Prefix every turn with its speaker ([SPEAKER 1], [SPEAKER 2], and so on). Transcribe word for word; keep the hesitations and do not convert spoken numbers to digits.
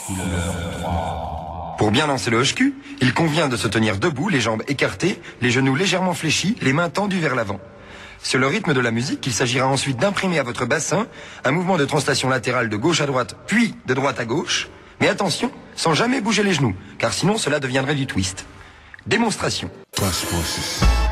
[SPEAKER 1] Pour bien lancer le hoche-cul, il convient de se tenir debout, les jambes écartées, les genoux légèrement fléchis, les mains tendues vers l'avant. Sur le rythme de la musique, il s'agira ensuite d'imprimer à votre bassin un mouvement de translation latérale de gauche à droite, puis de droite à gauche. Mais attention, sans jamais bouger les genoux, car sinon cela deviendrait du twist. Démonstration.
[SPEAKER 2] Consequences.